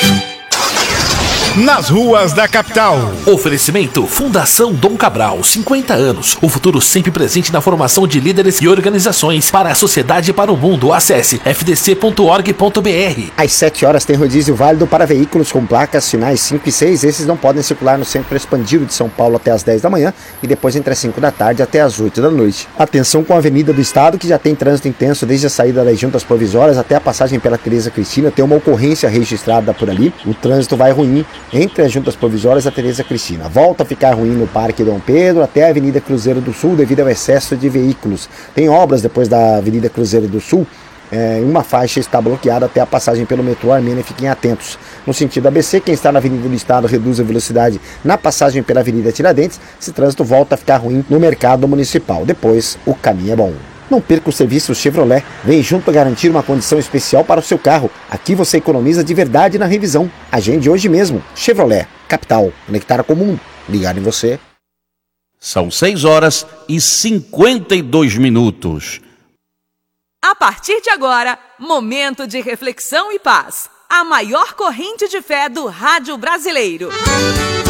Nas ruas da capital. Oferecimento Fundação Dom Cabral, 50 anos. O futuro sempre presente na formação de líderes e organizações para a sociedade e para o mundo. Acesse fdc.org.br. Às 7 horas tem rodízio válido para veículos com placas finais 5 e 6. Esses não podem circular no centro expandido de São Paulo até as 10 da manhã e depois entre as 5 da tarde até as 8 da noite. Atenção com a Avenida do Estado, que já tem trânsito intenso desde a saída das juntas provisórias até a passagem pela Tereza Cristina. Tem uma ocorrência registrada por ali. O trânsito vai ruim entre as juntas provisórias e a Tereza Cristina. Volta a ficar ruim no Parque Dom Pedro até a Avenida Cruzeiro do Sul devido ao excesso de veículos. Tem obras depois da Avenida Cruzeiro do Sul. Uma faixa está bloqueada até a passagem pelo metrô Armênia. Fiquem atentos. No sentido ABC, quem está na Avenida do Estado reduz a velocidade na passagem pela Avenida Tiradentes. Esse trânsito volta a ficar ruim no Mercado Municipal. Depois, o caminho é bom. Não perca o serviço Chevrolet. Vem junto garantir uma condição especial para o seu carro. Aqui você economiza de verdade na revisão. Agende hoje mesmo. Chevrolet, capital, conectar com o mundo. Ligado em você. São 6h52. A partir de agora, momento de reflexão e paz. A maior corrente de fé do rádio brasileiro.